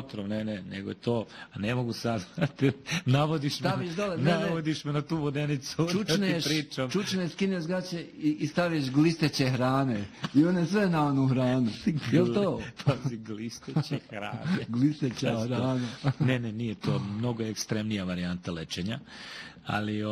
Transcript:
otrov, ne, nego je to, a ne mogu sad, navodiš me na tu vodenicu, čučneš, skineš gaće i staviš glisteće hrane i one sve na onu hranu. Je li to? Pazi, glisteće hrane. Glisteća hrana. Ne, nije to, mnogo ekstremnija varijanta lečenja, ali